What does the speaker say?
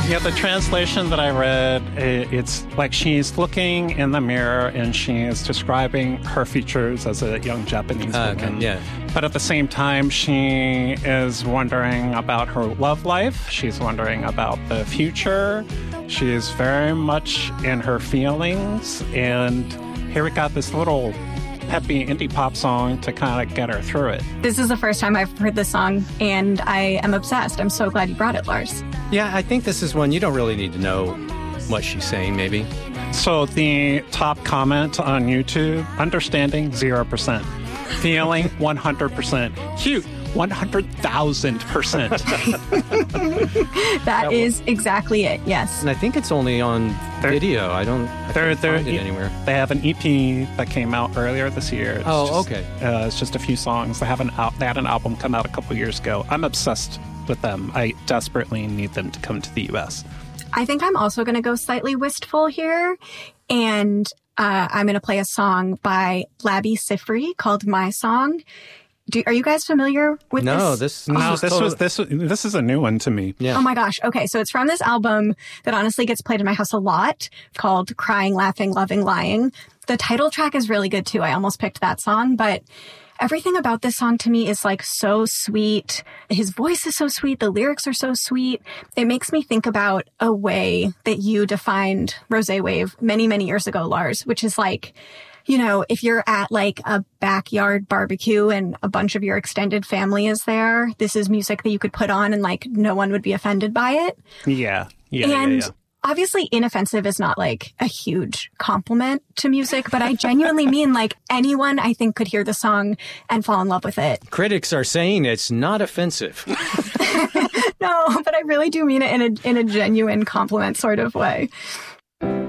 Yeah, the translation that I read, it's like she's looking in the mirror and she's describing her features as a young Japanese woman. Yeah. But at the same time, she is wondering about her love life. She's wondering about the future. She is very much in her feelings. And here we got this little peppy indie pop song to kind of get her through it. This is the first time I've heard this song, and I am obsessed. I'm so glad you brought it, Lars. Yeah, I think this is one you don't really need to know what she's saying, maybe. So the top comment on YouTube, understanding 0%, feeling 100%, cute 100,000%. That is exactly it, yes. And I think it's only on video. I can't find it anywhere. They have an EP that came out earlier this year. Okay. It's just a few songs. They had an album come out a couple years ago. I'm obsessed with them. I desperately need them to come to the U.S. I think I'm also going to go slightly wistful here, and I'm going to play a song by Labi Siffre called My Song. Are you guys familiar with this? This is a new one to me. Yeah. Oh my gosh. Okay. So it's from this album that honestly gets played in my house a lot called Crying, Laughing, Loving, Lying. The title track is really good too. I almost picked that song, but everything about this song to me is like so sweet. His voice is so sweet. The lyrics are so sweet. It makes me think about a way that you defined Rosé Wave many, many years ago, Lars, which is like, you know, if you're at like a backyard barbecue and a bunch of your extended family is there, this is music that you could put on and like no one would be offended by it. Yeah. Obviously, inoffensive is not like a huge compliment to music, but I genuinely mean like anyone I think could hear the song and fall in love with it. Critics are saying it's not offensive. No, but I really do mean it in a genuine compliment sort of way.